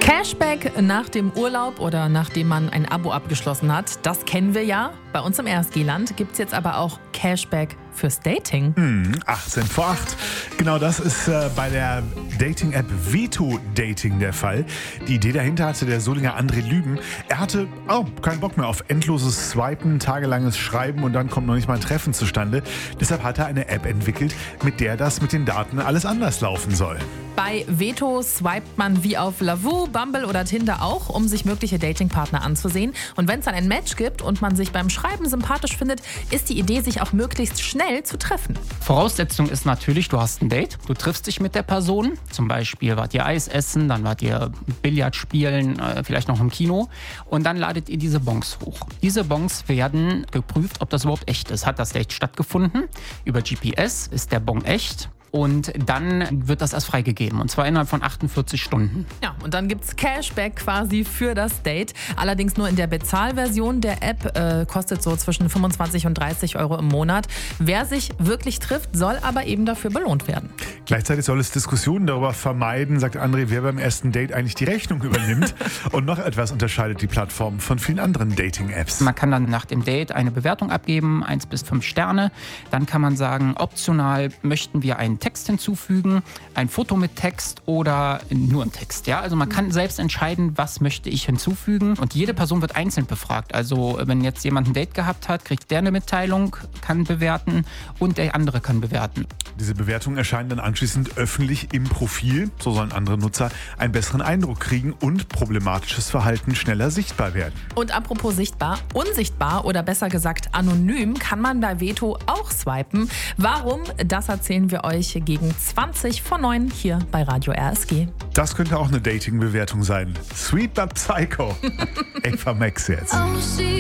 Cashback nach dem Urlaub oder nachdem man ein Abo abgeschlossen hat, das kennen wir ja. Bei uns im RSG-Land gibt es jetzt aber auch Cashback fürs Dating. 18 vor 8. Genau das ist bei der Dating-App Veto Dating der Fall. Die Idee dahinter hatte der Solinger André Lüben. Er hatte keinen Bock mehr auf endloses Swipen, tagelanges Schreiben und dann kommt noch nicht mal ein Treffen zustande. Deshalb hat er eine App entwickelt, mit der das mit den Daten alles anders laufen soll. Bei Veto swipet man wie auf Lavu, Bumble oder Tinder auch, um sich mögliche Datingpartner anzusehen. Und wenn es dann ein Match gibt und man sich beim Schreiben sympathisch findet, ist die Idee, sich auch möglichst schnell zu treffen. Voraussetzung ist natürlich, du hast ein Date, du triffst dich mit der Person, zum Beispiel wart ihr Eis essen, dann wart ihr Billard spielen, vielleicht noch im Kino und dann ladet ihr diese Bons hoch. Diese Bons werden geprüft, ob das überhaupt echt ist. Hat das Date stattgefunden? Über GPS ist der Bon echt? Und dann wird das erst freigegeben, und zwar innerhalb von 48 Stunden. Ja, und dann gibt's Cashback quasi für das Date. Allerdings nur in der Bezahlversion der App, kostet so zwischen 25 und 30 Euro im Monat. Wer sich wirklich trifft, soll aber eben dafür belohnt werden. Gleichzeitig soll es Diskussionen darüber vermeiden, sagt André, wer beim ersten Date eigentlich die Rechnung übernimmt. Und noch etwas unterscheidet die Plattform von vielen anderen Dating-Apps. Man kann dann nach dem Date eine Bewertung abgeben, 1 bis 5 Sterne. Dann kann man sagen, optional möchten wir einen Text hinzufügen, ein Foto mit Text oder nur ein Text. Ja? Also man kann selbst entscheiden, was möchte ich hinzufügen. Und jede Person wird einzeln befragt. Also wenn jetzt jemand ein Date gehabt hat, kriegt der eine Mitteilung, kann bewerten und der andere kann bewerten. Diese Bewertungen erscheinen dann anschließend öffentlich im Profil. So sollen andere Nutzer einen besseren Eindruck kriegen und problematisches Verhalten schneller sichtbar werden. Und apropos sichtbar, unsichtbar oder besser gesagt anonym kann man bei Veto auch swipen. Warum? Das erzählen wir euch gegen 20 vor 9 hier bei Radio RSG. Das könnte auch eine Dating-Bewertung sein. Sweet but Psycho. Eva Max jetzt.